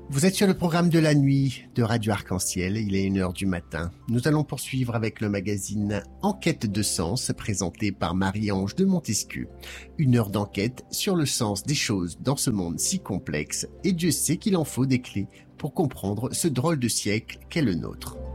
Vous êtes sur le programme de la nuit de Radio Arc-en-Ciel, il est 1h du matin. Nous allons poursuivre avec le magazine Enquête de sens présenté par Marie-Ange de Montesquieu. 1 heure d'enquête sur le sens des choses dans ce monde si complexe et Dieu sait qu'il en faut des clés pour comprendre ce drôle de siècle qu'est le nôtre.